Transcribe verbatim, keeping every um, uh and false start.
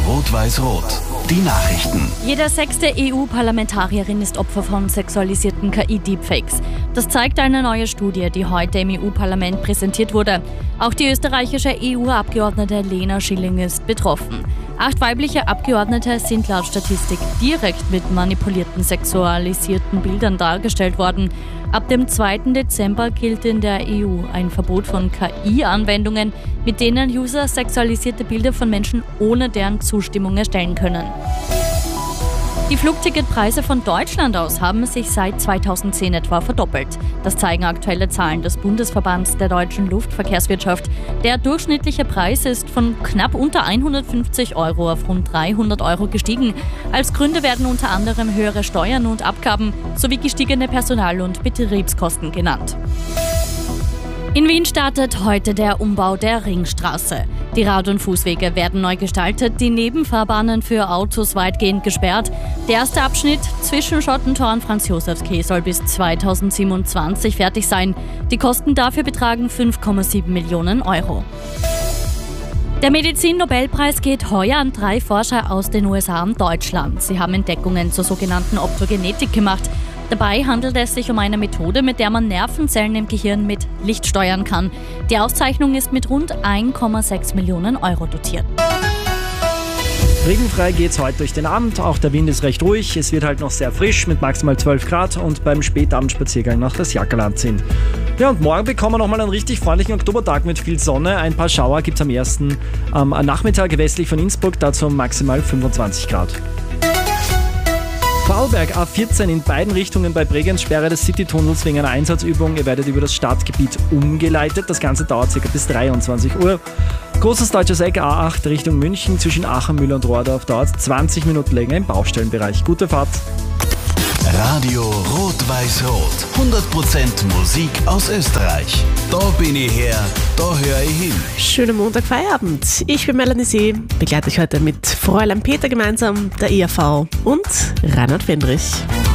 Rot-Weiß-Rot. Die Nachrichten. Jede sechste E U-Parlamentarierin ist Opfer von sexualisierten K I-Deepfakes. Das zeigt eine neue Studie, die heute im E U-Parlament präsentiert wurde. Auch die österreichische E U-Abgeordnete Lena Schilling ist betroffen. Acht weibliche Abgeordnete sind laut Statistik direkt mit manipulierten sexualisierten Bildern dargestellt worden. Ab dem zweiten Dezember gilt in der E U ein Verbot von K I-Anwendungen, mit denen User sexualisierte Bilder von Menschen ohne deren Zustimmung erstellen können. Die Flugticketpreise von Deutschland aus haben sich seit zweitausendzehn etwa verdoppelt. Das zeigen aktuelle Zahlen des Bundesverbands der deutschen Luftverkehrswirtschaft. Der durchschnittliche Preis ist von knapp unter hundertfünfzig Euro auf rund dreihundert Euro gestiegen. Als Gründe werden unter anderem höhere Steuern und Abgaben sowie gestiegene Personal- und Betriebskosten genannt. In Wien startet heute der Umbau der Ringstraße. Die Rad- und Fußwege werden neu gestaltet, die Nebenfahrbahnen für Autos weitgehend gesperrt. Der erste Abschnitt zwischen Schottentor und Franz-Josefs-Quai soll bis zweitausendsiebenundzwanzig fertig sein. Die Kosten dafür betragen fünf Komma sieben Millionen Euro. Der Medizin-Nobelpreis geht heuer an drei Forscher aus den U S A und Deutschland. Sie haben Entdeckungen zur sogenannten Optogenetik gemacht. Dabei handelt es sich um eine Methode, mit der man Nervenzellen im Gehirn mit Licht steuern kann. Die Auszeichnung ist mit rund eins Komma sechs Millionen Euro dotiert. Regenfrei geht's heute durch den Abend, auch der Wind ist recht ruhig, es wird halt noch sehr frisch mit maximal zwölf Grad und beim Spätabendspaziergang noch das Jackerl anziehen. Ja, und morgen bekommen wir nochmal einen richtig freundlichen Oktobertag mit viel Sonne. Ein paar Schauer gibt's am ersten am Nachmittag westlich von Innsbruck, dazu maximal fünfundzwanzig Grad. Vorarlberg A vierzehn in beiden Richtungen bei Bregenz, Sperre des Citytunnels wegen einer Einsatzübung. Ihr werdet über das Stadtgebiet umgeleitet. Das Ganze dauert ca. bis dreiundzwanzig Uhr. Großes Deutsches Eck A acht Richtung München zwischen Aachen, Mühl und Rohrdorf dauert zwanzig Minuten länger im Baustellenbereich. Gute Fahrt. Radio Rot-Weiß-Rot. hundert Prozent Musik aus Österreich. Da bin ich her, da höre ich hin. Schönen Montag, Feierabend. Ich bin Melanie See, begleite euch heute mit Fräulein Peter gemeinsam, der E R V und Reinhard Fendrich.